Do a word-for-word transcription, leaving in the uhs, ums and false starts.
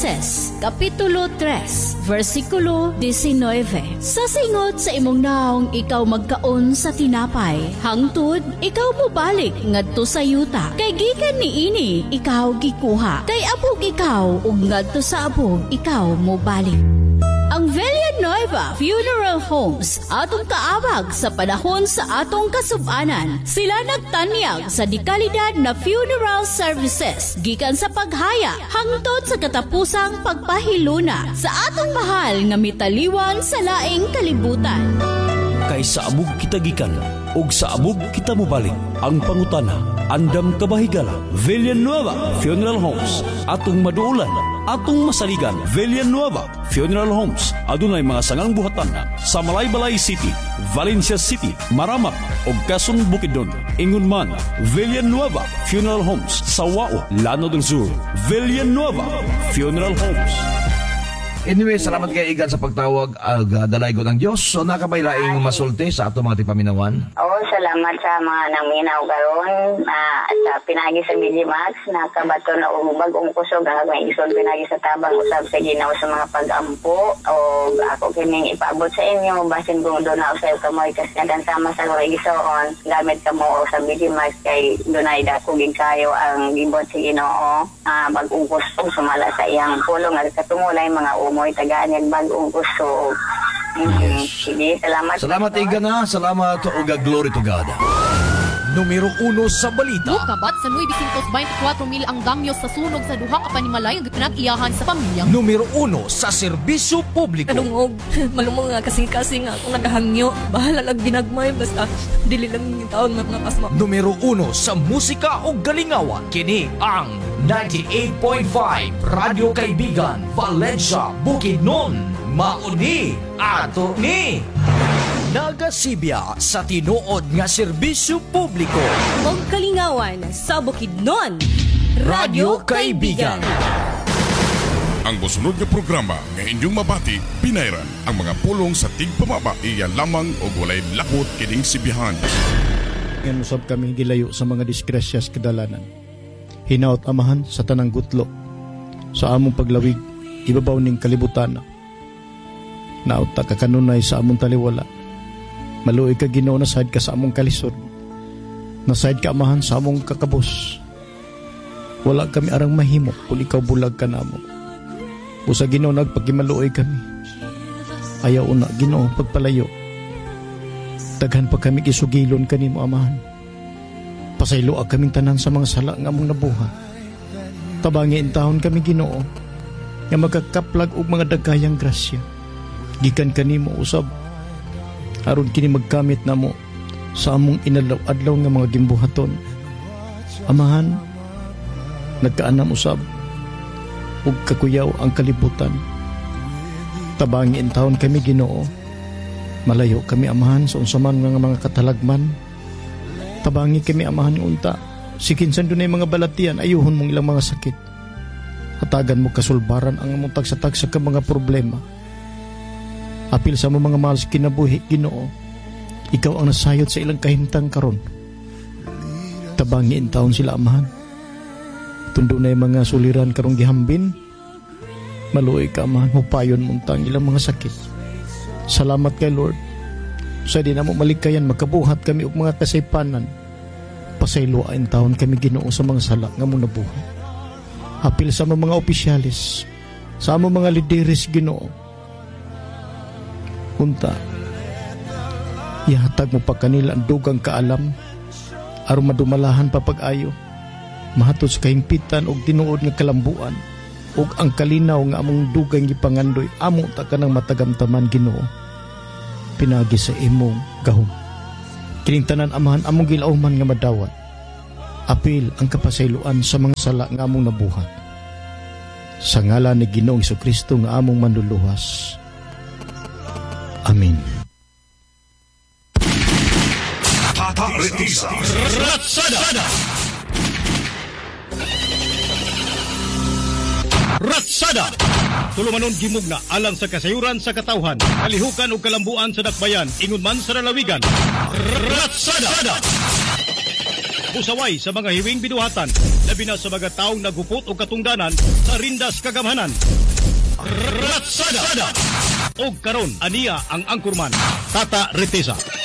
Genesis, Kapitulo three, versikulo nineteen. Sa singot sa imong naong ikaw magkaon sa tinapay, hangtod ikaw mobalik ngadto sa yuta. Kay gikan niini ikaw gikuha, kay abog ikaw ug ngadto sa abog ikaw mobalik. Ang Villanueva Funeral Homes atong kaabag sa panahon sa atong kasub-anan. Sila nagtanyag sa dekalidad na funeral services gikan sa paghaya hangtod sa katapusang pagpahiluna sa atong mahal nga mitaliwan sa laing kalibutan. Kay sa amog kita gikan ug sa amog kita mobalik. Ang pangutana, andam kabahigala. Villanueva Funeral Homes atong maduulan, atong masaligan. Villanueva Funeral Homes adunay mga sangang buhatan sa Malaybalay City, Valencia City, Maramak ug Quezon Bukidnon. Ingon man, Villanueva Funeral Homes sa Wao, Llano del Sur. Villanueva Funeral Homes. Anyway, salamat kay Igan sa pagtawag. Uh, dalay ko ng Diyos. So, nakabailaing masulti sa ato mga tipaminawan. Oo, salamat sa mga naminaw karon na uh, sa pinagi sa Bidimax, nakabato na umubag-ong kusog ang may isod pinagi sa tabang usab sa ginaw sa mga pag-ampo. O ako kining ipaabot sa inyo, basin kung doon na usayo kamoy kasi nagansama sa Regisoon, gamit ka mo sa Bidimax kay dunay dakugig kayo ang gibot sa Ginoo. Uh, bag-ong kusog sumala sa iyang pulong at katungulay mga umoy tagaan yung bagong gusto. Mm-hmm. Yes. Sige, salamat. Salamat, Igan, ha. Salamat, ug glory to God. Numero uno sa balita. Kabat sa nueve twenty-four mil ang damyo sa sunog sa duha ka panimalay ang pinag-iyahan sa pamilya. Numero uno sa serbisyo publiko. Kanungog, malumong nga kasing-kasing nga kung nagahangyo. Bahala lang ginagmay, basta dili lang yung taon mga kasma. Numero uno sa musika o galingawan. Kini ang ninety-eight point five Radyo Kaibigan, Valencia, Bukidnon. Mauni ato ni nagasibya sa tinuod nga serbisyo publiko Og kalingawan sa Bukidnon, Radyo Kaibigan. Ang mosunod nga programa nga inyong mabati, pinayran ang mga pulong sa tigpamaba iya lamang o walay lakot kining sibihan. Ngayon usab kami gilayo sa mga disgrasyas kadalanan. Hinaot amahan sa tanang gutlo. Sa among paglawig, ibabaw ning kalibutan. Naot ta kakanunay sa among taliwala. Maluoy ka Ginoo na side ka sa among kalisod. Na side ka amahan sa among kakabos. Wala kami arang mahimo kung ikaw bulag ka namo. Usa Ginoo nagpagimaluoy kami. Ayaw una Ginoo pagpalayo. Daghan pa kami isugilon kanimo amahan. Pasaylo ang kaming tanan sa mga sala nga among nabuhat. Tabangi intahon kami Ginoo nga magkakaplag og mga dagkayang grasya. Gikan kanimo usab aron kini magkamit namo sa among inadlaw-adlaw nga mga gimbuhaton. Amahan, nagkaanam usab ug kakuyaw ang kalibutan. Tabangi intahon kami Ginoo. Malayo kami amahan sa unsaman nga mga katalagman. Tabangi kami amahan unta. Sikinsan dunay mga balatian, ayuhon mong ilang mga sakit. Hatagan mo kasulbaran ang among tagsa-tagsa ka mga problema. Apil sa mga mahal sa kinabuhi, Ginoo, ikaw ang nasayot sa ilang kahimtang karon. Tabangi intawon sila amahan. Tundo na yung mga suliran karong gihambin. Maluoy ka amahan, hupayon muntang ilang mga sakit. Salamat kay Lord. Sa di na mo malikayan, makabuhat kami og mga kasaypanan. Pasayloain taon kami Ginoo sa mga sala nga mong nabuhat. Apil sa mga opisyalis, sa mga lideres Ginoo. Unta, ihatag mo pa kanila ang dugang kaalam, aron madumalahan pa pag-ayo, mahatod sa kahimpitan og tinuod nga kalambuan, og ang kalinaw nga among dugang gipangandoy, amo ta kanang matagamtaman Ginoo. Pinagi sa imong gahom. Kining tanan amahan among gilauman nga madawat. Apil ang kapasayloan sa mga sala nga among nabuhat. Sa ngalan ni Ginoong Jesucristo nga among manluluwas. Amin. Tata Retisa Ratsada Ratsada tulumanon gimugna alang sa kasayuran sa katawhan, kalihukan ug kalambuan sa dakbayan, ingon man sa lalawigan. Ratsada Busaway sa mga hiwing binuhatan, labi na sa mga taong nagupot o katungdanan sa rindas kagamhanan. Ratsada! O karon aniya ang angkurman, Tata Ritesa.